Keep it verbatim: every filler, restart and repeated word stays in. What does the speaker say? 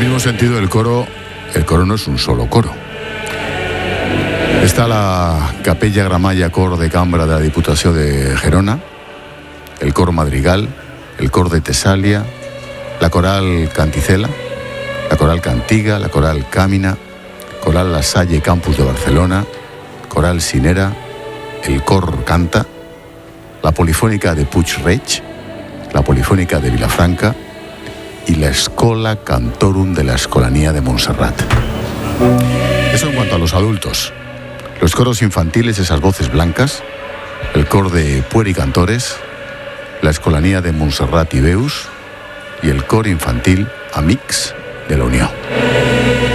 mismo sentido, el coro, el coro no es un solo coro. Está la Capella Gramalla Cor de Cambra de la Diputació de Gerona, el cor Madrigal, el cor de Tesalia, la coral Canticela, la coral Cantiga, la coral Càmina, coral La Salle Campus de Barcelona, coral Sinera, el cor Canta, la polifónica de Puig-reig, la polifónica de Vilafranca y la Escola Cantorum de la Escolanía de Montserrat. Eso en cuanto a los adultos. Los coros infantiles, esas voces blancas, el cor de Puericantores, la Escolanía de Montserrat i Veus y el cor infantil Amics de la Unió.